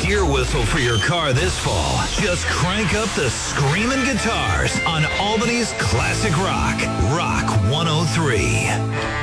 gear whistle for your car this fall. Just crank up the screaming guitars on Albany's classic rock, Rock 103.